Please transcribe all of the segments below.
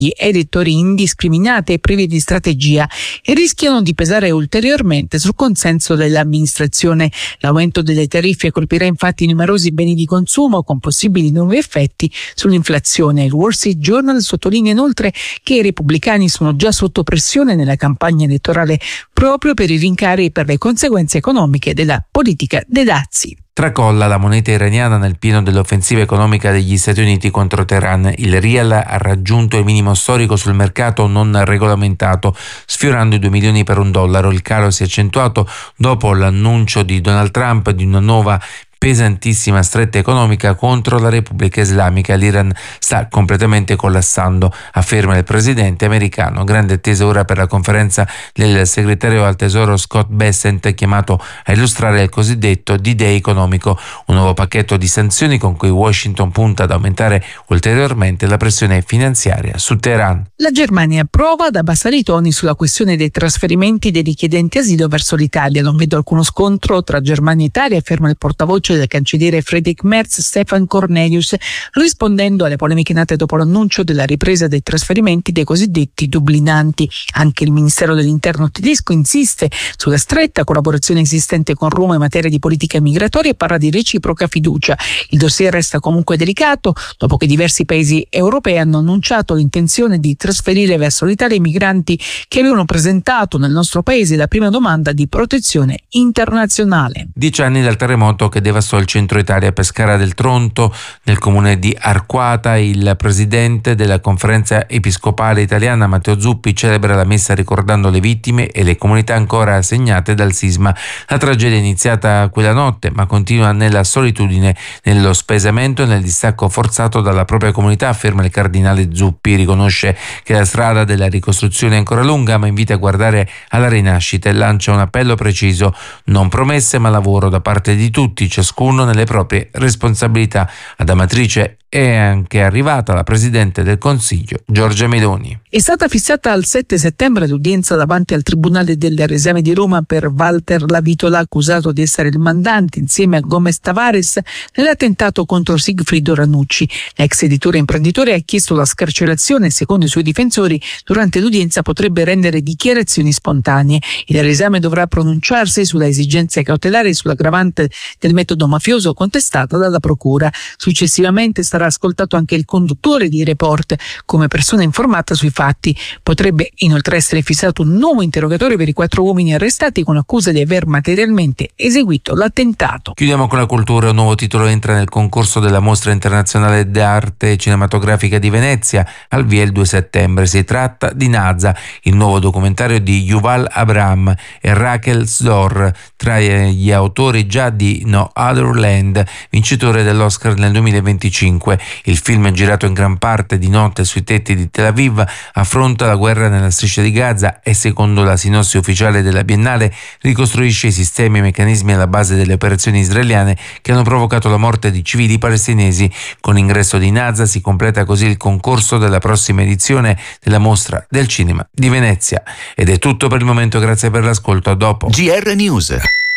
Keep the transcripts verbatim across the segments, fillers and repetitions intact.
elettori indiscriminati e privi di strategia e rischiano di pesare ulteriormente sul consenso dell'amministrazione. L'aumento delle tariffe colpirà infatti numerosi beni di consumo con possibili nuovi effetti sull'inflazione. Il Wall Street Journal sottolinea inoltre che i repubblicani sono già sotto pressione nella campagna elettorale proprio per i rincari e per le conseguenze economiche della politica dei dazi. Tracolla la moneta iraniana nel pieno dell'offensiva economica degli Stati Uniti contro Teheran. Il rial ha raggiunto il minimo storico sul mercato non regolamentato, sfiorando i due milioni per un dollaro. Il calo si è accentuato dopo l'annuncio di Donald Trump di una nuova pesantissima stretta economica contro la Repubblica Islamica. L'Iran sta completamente collassando, afferma il presidente americano. Grande attesa ora per la conferenza del segretario al tesoro Scott Bessent, chiamato a illustrare il cosiddetto D-Day economico, un nuovo pacchetto di sanzioni con cui Washington punta ad aumentare ulteriormente la pressione finanziaria su Teheran. La Germania prova ad abbassare i toni sulla questione dei trasferimenti dei richiedenti asilo verso l'Italia. Non vedo alcuno scontro tra Germania e Italia, afferma il portavoce del cancelliere Friedrich Merz, Stefan Cornelius, rispondendo alle polemiche nate dopo l'annuncio della ripresa dei trasferimenti dei cosiddetti dublinanti. Anche il Ministero dell'Interno tedesco insiste sulla stretta collaborazione esistente con Roma in materia di politica migratoria e parla di reciproca fiducia. Il dossier resta comunque delicato dopo che diversi paesi europei hanno annunciato l'intenzione di trasferire verso l'Italia i migranti che avevano presentato nel nostro paese la prima domanda di protezione internazionale. Dieci anni dal terremoto che devastò il centro Italia. A Pescara del Tronto, nel comune di Arquata, il presidente della Conferenza Episcopale Italiana Matteo Zuppi celebra la messa ricordando le vittime e le comunità ancora segnate dal sisma. La tragedia è iniziata quella notte, ma continua nella solitudine, nello spesamento e nel distacco forzato dalla propria comunità, afferma il cardinale Zuppi. Riconosce che la strada della ricostruzione è ancora lunga, ma invita a guardare alla rinascita e lancia un appello preciso: non promesse ma lavoro da parte di tutti, ciascuno nelle proprie responsabilità. Ad Amatrice è anche arrivata la Presidente del Consiglio, Giorgia Meloni. È stata fissata al sette settembre l'udienza davanti al Tribunale del Resame di Roma per Walter Lavitola, accusato di essere il mandante insieme a Gomez Tavares nell'attentato contro Sigfrido Ranucci. L'ex editore imprenditore ha chiesto la scarcerazione e, secondo i suoi difensori, durante l'udienza potrebbe rendere dichiarazioni spontanee. Il Resame dovrà pronunciarsi sulla esigenza cautelare e sull'aggravante del metodo mafioso contestata dalla Procura. Successivamente sarà ascoltato anche il conduttore di Report come persona informata sui fatti. Potrebbe inoltre essere fissato un nuovo interrogatorio per i quattro uomini arrestati con accusa di aver materialmente eseguito l'attentato. Chiudiamo con la cultura. Un nuovo titolo entra nel concorso della Mostra Internazionale d'Arte Cinematografica di Venezia, al via il due settembre. Si tratta di Naza, il nuovo documentario di Yuval Abraham e Rachel Zdor, tra gli autori già di No Other Land, vincitore dell'Oscar nel duemilaventicinque. Il film, girato in gran parte di notte sui tetti di Tel Aviv, affronta la guerra nella striscia di Gaza e, secondo la sinossi ufficiale della Biennale, ricostruisce i sistemi e meccanismi alla base delle operazioni israeliane che hanno provocato la morte di civili palestinesi. Con l'ingresso di Naza si completa così il concorso della prossima edizione della Mostra del Cinema di Venezia. Ed è tutto per il momento, grazie per l'ascolto, a dopo. G R News.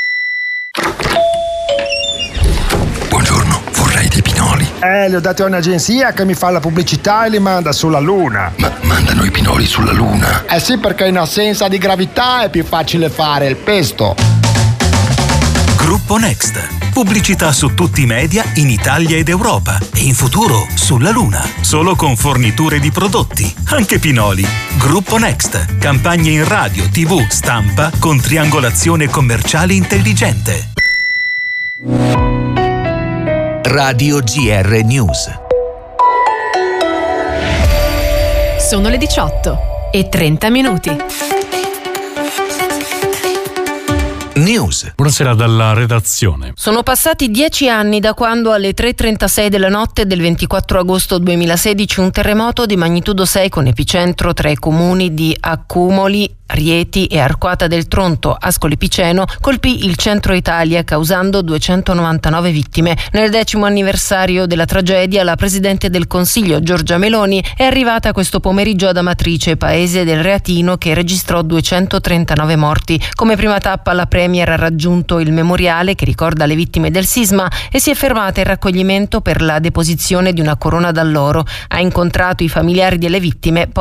Buongiorno, vorrei dei pinoli. Eh, li ho dati a un'agenzia che mi fa la pubblicità e li manda sulla Luna. Ma mandano i pinoli sulla Luna? Eh sì, perché in assenza di gravità è più facile fare il pesto. Gruppo Next. Pubblicità su tutti i media in Italia ed Europa e in futuro sulla Luna. Solo con forniture di prodotti, anche pinoli. Gruppo Next. Campagne in radio, tivù, stampa con triangolazione commerciale intelligente. Radio G R News. Sono le diciotto e trenta minuti. News. Buonasera dalla redazione. Sono passati dieci anni da quando alle tre e trentasei della notte del ventiquattro agosto duemilasedici un terremoto di magnitudo sei con epicentro tra i comuni di Accumoli, Rieti e Arquata del Tronto, Ascoli Piceno, colpì il centro Italia causando duecentonovantanove vittime. Nel decimo anniversario della tragedia la Presidente del Consiglio Giorgia Meloni è arrivata questo pomeriggio ad Amatrice, paese del Reatino che registrò duecentotrentanove morti. Come prima tappa la Premier ha raggiunto il memoriale che ricorda le vittime del sisma e si è fermata in raccoglimento per la deposizione di una corona d'alloro. Ha incontrato i familiari delle vittime, poi